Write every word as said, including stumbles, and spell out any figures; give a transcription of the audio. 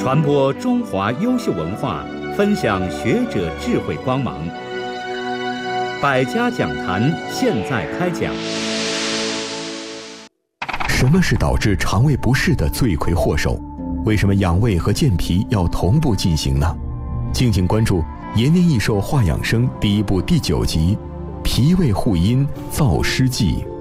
传播中华优秀文化，分享学者智慧光芒。百家讲坛现在开讲。 什么是导致肠胃不适的罪魁祸首？为什么养胃和健脾要同步进行呢？敬请关注《延年益寿话养生》第一部第九集：脾胃护阴，燥湿剂。